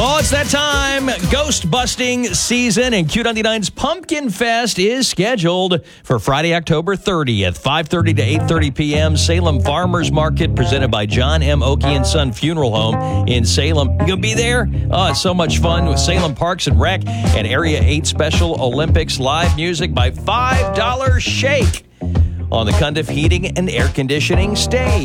Oh, it's that time. Ghost busting season, and Q99's Pumpkin Fest is scheduled for Friday, October 30th, 5:30 to 8:30 p.m. Salem Farmers Market, presented by John M. Oakey and Son Funeral Home in Salem. You gonna be there? Oh, it's so much fun with Salem Parks and Rec and Area 8 Special Olympics live music by $5 Shake on the Cundiff Heating and Air Conditioning stage.